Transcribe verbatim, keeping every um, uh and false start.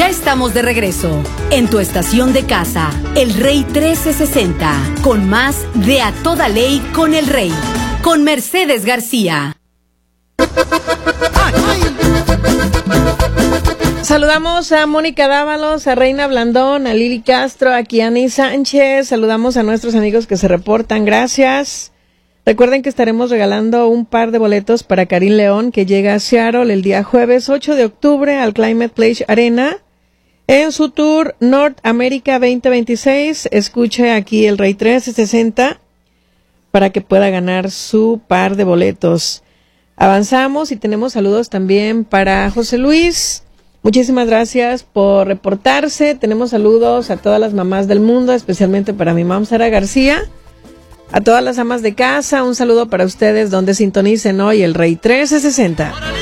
Ya estamos de regreso en tu estación de casa, El Rey trece sesenta, con más de A Toda Ley con el Rey, con Mercedes García. Saludamos a Mónica Dávalos, a Reina Blandón, a Lili Castro, a Kiani Sánchez. Saludamos a nuestros amigos que se reportan. Gracias. Recuerden que estaremos regalando un par de boletos para Karim León, que llega a Seattle el día jueves ocho de octubre al Climate Pledge Arena en su tour North America veinte veintiséis. Escuche aquí El Rey trece sesenta para que pueda ganar su par de boletos. Avanzamos y tenemos saludos también para José Luis. Muchísimas gracias por reportarse. Tenemos saludos a todas las mamás del mundo, especialmente para mi mamá Sara García. A todas las amas de casa, un saludo para ustedes donde sintonicen hoy El Rey trece sesenta.